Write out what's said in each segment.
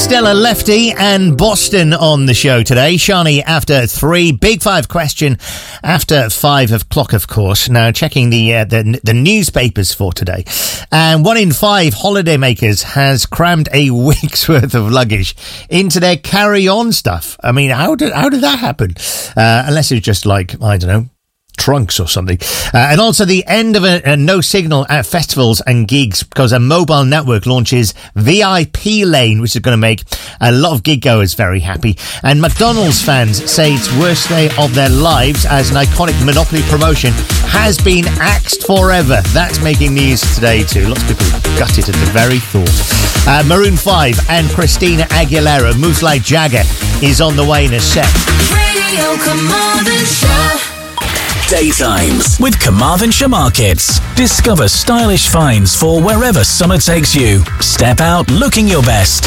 Stella Lefty and Boston on the show today. Shani after 3, Big 5 question after 5 o'clock, of course. Now checking the newspapers for today, and 1 in 5 holidaymakers has crammed a week's worth of luggage into their carry-on stuff. I mean, how did that happen? Unless it's just like, I don't know, trunks or something. And also the end of a no signal at festivals and gigs because a mobile network launches VIP Lane, which is going to make a lot of gig goers very happy. And McDonald's fans say it's worst day of their lives as an iconic Monopoly promotion has been axed forever. That's making news today too. Lots of people gutted at the very thought. Maroon 5 and Christina Aguilera, Moves Like Jagger, is on the way in a sec. Radio Carmarthenshire. Daytimes with Carmarthenshire Markets. Discover stylish finds for wherever summer takes you. Step out looking your best.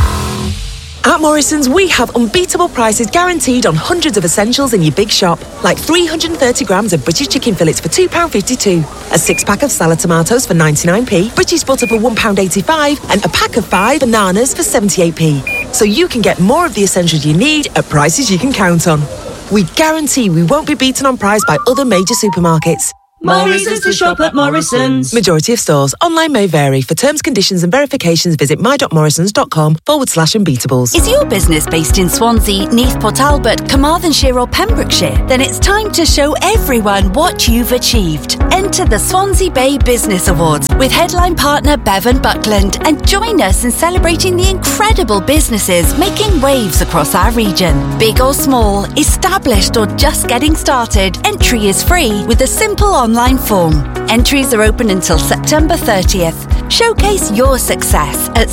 At Morrison's, we have unbeatable prices guaranteed on hundreds of essentials in your big shop, like 330 grams of British chicken fillets for £2.52, a 6-pack of salad tomatoes for 99p, British butter for £1.85, and a pack of 5 bananas for 78p. So you can get more of the essentials you need at prices you can count on. We guarantee we won't be beaten on price by other major supermarkets. More reasons to shop at Morrison's. Majority of stores. Online may vary. For terms, conditions and verifications, visit my.morrisons.com/unbeatables. Is your business based in Swansea, Neath, Port Talbot, Carmarthenshire or Pembrokeshire? Then it's time to show everyone what you've achieved. Enter the Swansea Bay Business Awards with headline partner Bevan Buckland and join us in celebrating the incredible businesses making waves across our region. Big or small, established or just getting started, entry is free with a simple online form. Entries are open until September 30th. Showcase your success at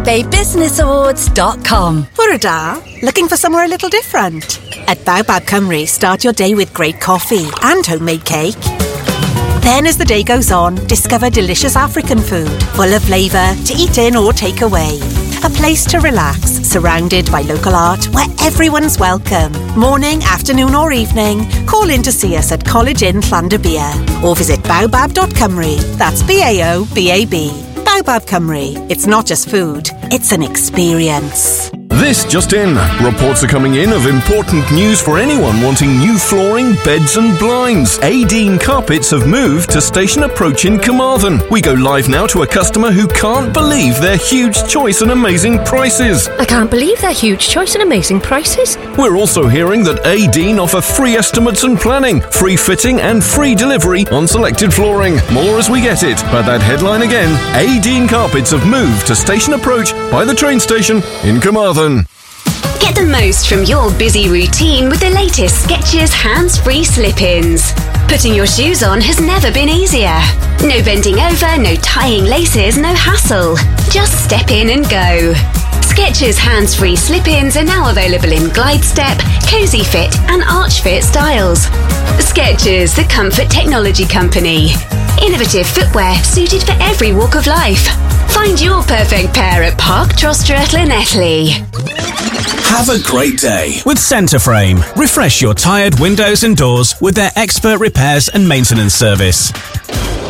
SwanseaBayBusinessAwards.com. Fwrda, looking for somewhere a little different? At Baobab Cymru, start your day with great coffee and homemade cake. Then as the day goes on, discover delicious African food, full of flavour, to eat in or take away. A place to relax, surrounded by local art where everyone's welcome. Morning, afternoon or evening, call in to see us at College Inn Llandybia or visit baobab.cymru. That's BAOBAB. Baobab Cymru. It's not just food, it's an experience. This just in. Reports are coming in of important news for anyone wanting new flooring, beds and blinds. Adine Carpets have moved to Station Approach in Carmarthen. We go live now to a customer who can't believe their huge choice and amazing prices. I can't believe their huge choice and amazing prices. We're also hearing that Adine offer free estimates and planning, free fitting and free delivery on selected flooring. More as we get it. But that headline again, Adine Carpets have moved to Station Approach by the train station in Carmarthen. Get the most from your busy routine with the latest Skechers hands-free slip-ins. Putting your shoes on has never been easier. No bending over, no tying laces, no hassle. Just step in and go. Skechers hands-free slip-ins are now available in Glide Step, Cozy Fit and Arch Fit styles. Skechers, the comfort technology company. Innovative footwear suited for every walk of life. Find your perfect pair at Park Trostre Llanelli. Have a great day with Centreframe. Refresh your tired windows and doors with their expert repairs and maintenance service.